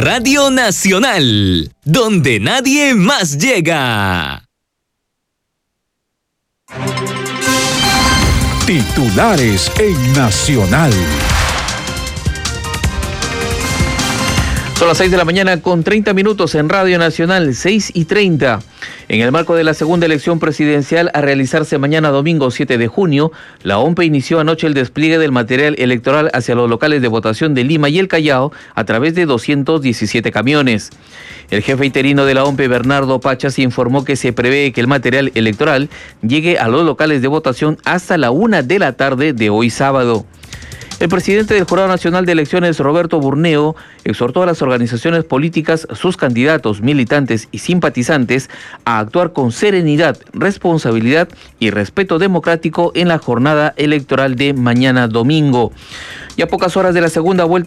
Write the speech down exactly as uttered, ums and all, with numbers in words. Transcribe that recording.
Radio Nacional, donde nadie más llega. Titulares en Nacional. Son las seis de la mañana con treinta minutos en Radio Nacional, seis y treinta. En el marco de la segunda elección presidencial a realizarse mañana domingo siete de junio, la O M P E inició anoche el despliegue del material electoral hacia los locales de votación de Lima y El Callao a través de doscientos diecisiete camiones. El jefe interino de la O M P E, Bernardo Pachas, informó que se prevé que el material electoral llegue a los locales de votación hasta la una de la tarde de hoy sábado. El presidente del Jurado Nacional de Elecciones, Roberto Burneo, exhortó a las organizaciones políticas, sus candidatos, militantes y simpatizantes a actuar con serenidad, responsabilidad y respeto democrático en la jornada electoral de mañana domingo. Ya a pocas horas de la segunda vuelta